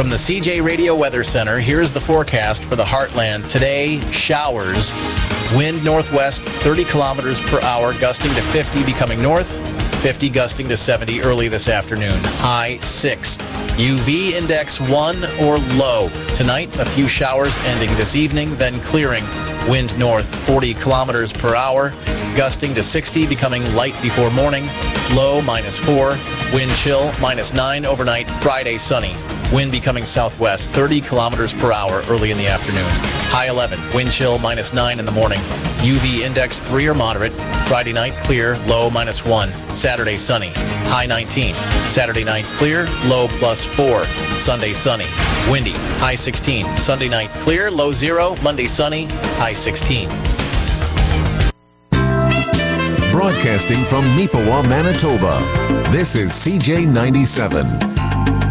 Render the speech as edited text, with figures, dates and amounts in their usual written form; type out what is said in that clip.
From the CJ Radio Weather Center, here's the forecast for the Heartland. Today, showers. Wind northwest, 30 kilometers per hour, gusting to 50, becoming north. 50 gusting to 70 early this afternoon. High 6. UV index 1 or low. Tonight, a few showers ending this evening, then clearing. Wind north, 40 kilometers per hour, gusting to 60, becoming light before morning. Low -4. Wind chill -9 overnight. Friday, sunny. Wind becoming southwest, 30 kilometers per hour early in the afternoon. High 11. Wind chill -9 in the morning. UV index 3 or moderate. Friday night, clear. Low -1. Saturday, sunny. High 19. Saturday night, clear. Low +4. Sunday, sunny. Windy. High 16. Sunday night, clear. Low 0. Monday, sunny. High 16. Broadcasting from Neepawa, Manitoba, this is CJ 97.